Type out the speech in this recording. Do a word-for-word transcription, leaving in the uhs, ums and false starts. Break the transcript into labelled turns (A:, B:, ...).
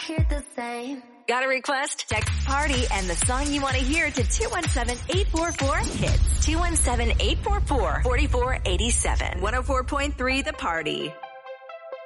A: hear the same.
B: Got a request? Text PARTY and the song you want to hear to two one seven, eight four four, hits. two one seven, eight four four, four four eight seven. one oh four point three The Party.